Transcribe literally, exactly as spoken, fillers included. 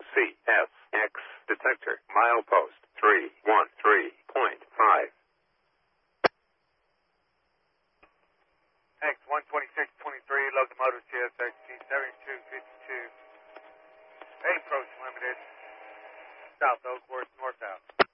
C S X detector. Milepost three one three point five. X one twenty-six twenty-three, locomotive C S X T seventy-two fifty-two. Approach limited. South Oakworth, north out.